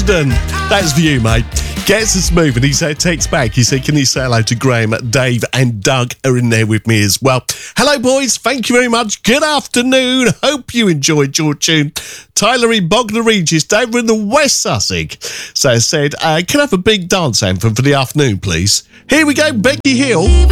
Dresden. That's for you, mate. Gets us moving. He said, text back. He said, can you say hello to Graham, Dave and Doug are in there with me as well. Hello, boys. Thank you very much. Good afternoon. Hope you enjoyed your tune. Tyler in Bognor Regis, over in the West Sussex. So said, can I have a big dance anthem for the afternoon, please? Here we go, Becky Hill.